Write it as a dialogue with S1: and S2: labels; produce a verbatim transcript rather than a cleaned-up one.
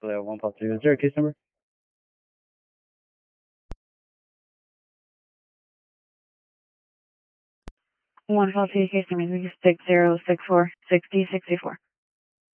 S1: Juliet one plus three. Is there a case number?
S2: one plus three case number three six zero six four sixty sixty four.